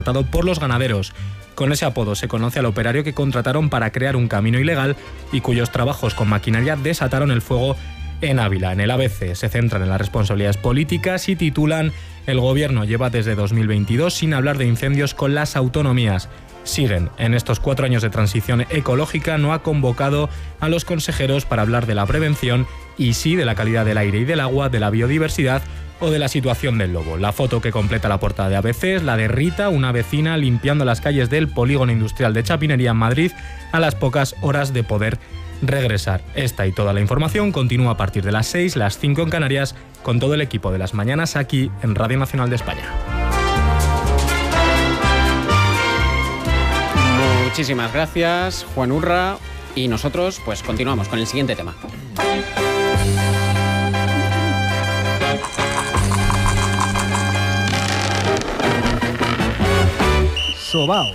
por los ganaderos. Con ese apodo se conoce al operario que contrataron para crear un camino ilegal y cuyos trabajos con maquinaria desataron el fuego en Ávila. En el ABC se centran en las responsabilidades políticas y titulan: el gobierno lleva desde 2022 sin hablar de incendios con las autonomías. Siguen, en estos 4 años de transición ecológica no ha convocado a los consejeros para hablar de la prevención y sí de la calidad del aire y del agua, de la biodiversidad o de la situación del lobo. La foto que completa la portada de ABC es la de Rita, una vecina limpiando las calles del polígono industrial de Chapinería en Madrid a las pocas horas de poder regresar. Esta y toda la información continúa a partir de las 6, las 5 en Canarias, con todo el equipo de Las Mañanas aquí en Radio Nacional de España. Muchísimas gracias, Juan Urra. Y nosotros, pues, continuamos con el siguiente tema. Sobaos.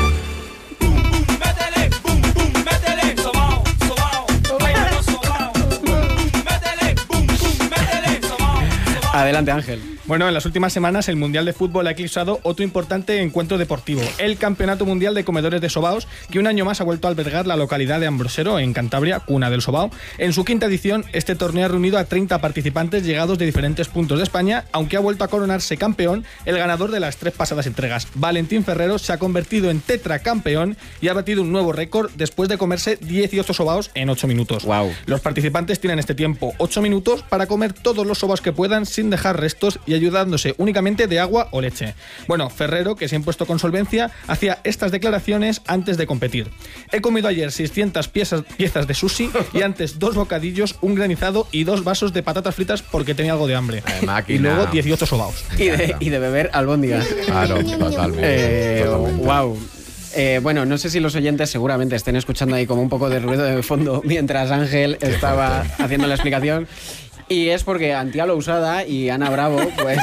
Adelante, Ángel. Bueno, en las últimas semanas el Mundial de Fútbol ha eclipsado otro importante encuentro deportivo, el Campeonato Mundial de Comedores de Sobaos, que un año más ha vuelto a albergar la localidad de Ambrosero, en Cantabria, cuna del sobao. En su 5ª edición, este torneo ha reunido a 30 participantes llegados de diferentes puntos de España, aunque ha vuelto a coronarse campeón el ganador de las 3 pasadas entregas. Valentín Ferrero se ha convertido en tetracampeón y ha batido un nuevo récord después de comerse 18 sobaos en 8 minutos. Wow. Los participantes tienen este tiempo, 8 minutos, para comer todos los sobaos que puedan sin dejar restos y ayudándose únicamente de agua o leche. Bueno, Ferrero, que se ha impuesto con solvencia, hacía estas declaraciones antes de competir. He comido ayer 600 piezas de sushi y antes 2 bocadillos, un granizado y 2 vasos de patatas fritas porque tenía algo de hambre. Y luego 18 sobaos. Y de beber albóndigas. Claro, totalmente. Wow. Bueno, no sé si los oyentes seguramente estén escuchando ahí como un poco de ruido de fondo mientras Ángel estaba haciendo la explicación. Y es porque Antía Lousada y Ana Bravo, pues,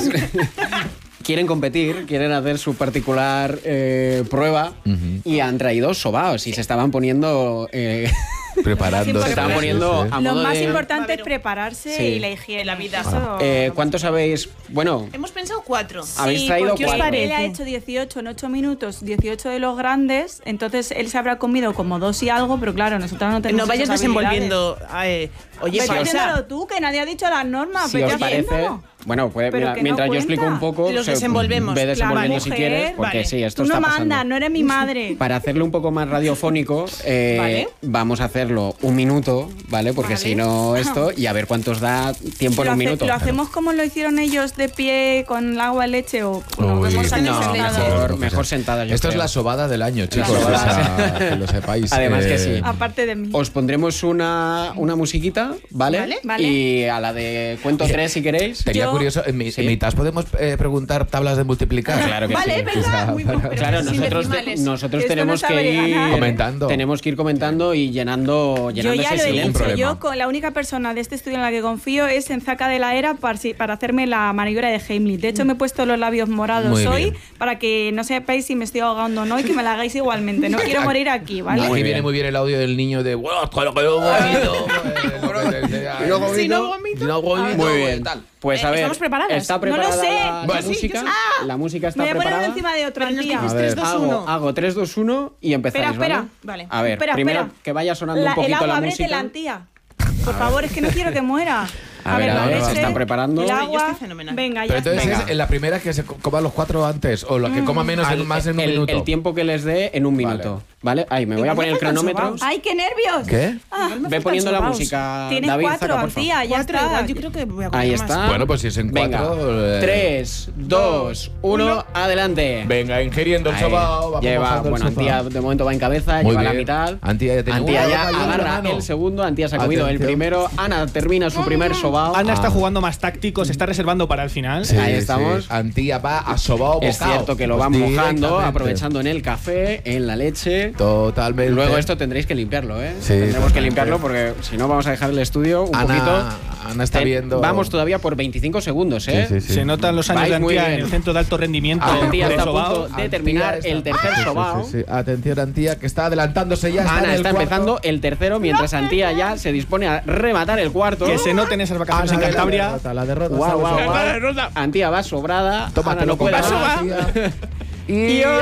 quieren competir, quieren hacer su particular prueba y han traído sobaos y se estaban poniendo... Preparando. Se estaban poniendo a modo Lo más de... importante es prepararse y la higiene. La vida. ¿Cuántos habéis...? Bueno... Hemos pensado 4. Habéis traído 4. Él ha hecho 18 en 8 minutos, 18 de los grandes, entonces él se habrá comido como 2 y algo, pero claro, nosotros no tenemos. No vayas esas desenvolviendo. Oye, Vete pausa. haciéndolo tú, que nadie ha dicho las normas. Si vete os parece... haciéndolo. Bueno, pues Pero mira, que no mientras yo explico cuenta. un poco... Los desenvolvemos. Ve desenvolviendo Claro, si mujer, quieres, porque vale. sí, esto Tú no está pasando. mandas, no eres mi madre. Para hacerlo un poco más radiofónico, Vale. vamos a hacerlo 1 minuto, ¿vale? Porque Vale. si no esto, y a ver cuántos da tiempo en 1 minuto. ¿Lo hacemos como lo hicieron ellos de pie con agua, leche o nos Uy, vemos antes No, sentados? mejor sentada, yo Esto es creo. la sobada del año, chicos. sobada. Que lo sepáis. Además que sí. Aparte de mí. Os pondremos una musiquita, ¿vale? Vale. Y a la de cuento 3 si queréis. Sería Yo- curioso, en mitad podemos preguntar tablas de multiplicar. Claro que Vale, sí. venga. Muy bueno, pero Claro, sin nosotros decimales. nosotros Esto tenemos no que sabe ir ganar. Comentando. Tenemos que ir comentando y llenando Yo ya ese lo he silencio. dicho, yo con la única persona de este estudio en la que confío es en Zaca de la Era para hacerme la maniobra de Heimlich. De hecho, me he puesto los labios morados Muy hoy bien. para que no sepáis si me estoy ahogando o no y que me la hagáis igualmente. No quiero morir aquí, ¿vale? Aquí viene muy bien el audio del niño de "Bueno, con lo que yo vomito". Si no vomito. Si no vomito, Muy bien. tal. Pues a ver, ¿estamos preparadas? ¿está No preparada lo sé. la Bueno, sí, música? yo sí. La música está Me voy a poner preparada. uno encima de otro. Pero nos tía. dices A ver, 3, 2, 1. hago 3, 2, 1 y empezáis, Espera, ¿vale? Vale. A ver, Espera, primero espera. que vaya sonando un El poquito agua, la ábrete música. la Antía. Por favor, es que no quiero que muera. A ver, la se leche, están preparando. El Yo agua. estoy fenomenal. Venga, ya Pero entonces está. Venga. es la primera que se coman los 4 antes o la que coma menos más en un minuto. El tiempo que les dé en 1 minuto, ¿vale? Ahí, me voy a Igual poner el me faltan cronómetro. sobaos. ¡Ay, qué nervios! ¿Qué? Ve poniendo la sobaos. música, Tienes David, 4, saca, por favor. Antía, ya 4 está. igual, yo creo que voy a comer Ahí más. está. Bueno, pues si es en Venga, 4... 3, 2, 1, adelante. Venga, ingiriendo el Ahí. sobao. Vamos Lleva, bajando el bueno, sobao. Antía de momento va en cabeza, Muy lleva la bien. mitad. Antía ya tiene Antía una ya boca y una agarra mano. el segundo. Antía se ha comido el Atención. primero. Ana termina su primer sobao. Ana está jugando más táctico, se está reservando para el final. Sí, Ahí estamos. sí. Antía va a sobao bocao. Es cierto que lo van Pues mojando, directamente. aprovechando en el café, en la leche. Totalmente. Luego esto tendréis que limpiarlo, ¿eh? Sí, Tendremos que totalmente. limpiarlo porque si no vamos a dejar el estudio un poquito. Ana está viendo... Vamos todavía por 25 segundos, ¿eh? Sí, sí, sí. Se notan los años Vais de muy Antía en bien. el centro de alto rendimiento Antía de está a Sobao. punto de terminar Antía el está- tercer Sí, sí, sobao. sí, sí. Atención, Antía, que está adelantándose ya. Ana en el está cuarto. empezando el tercero, mientras Antía ya se dispone a rematar el cuarto. Que se noten esas vacaciones Ana en de Cantabria. La derrota. Guau, ¿sabes? guau, guau. Antía va sobrada. Ana no puede con más. Antía. Y